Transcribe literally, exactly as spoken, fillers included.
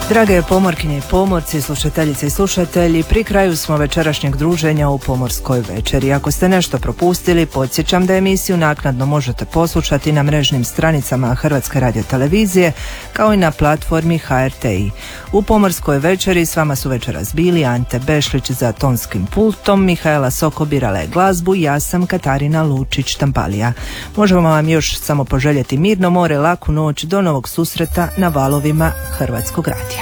Drage pomorkinje i pomorci, slušateljice i slušatelji, pri kraju smo večerašnjeg druženja u Pomorskoj večeri. Ako ste nešto propustili, podsjećam da emisiju naknadno možete poslušati na mrežnim stranicama Hrvatske radiotelevizije kao i na platformi H R T I. U Pomorskoj večeri s vama su večeras bili Ante Bešlić za tonskim pultom, Mihaela Soko birala je glazbu, ja sam Katarina Lučić-Tampalija. Možemo vam još samo poželjeti mirno more, laku noć, do novog susreta na valovima Hrvatskog radija.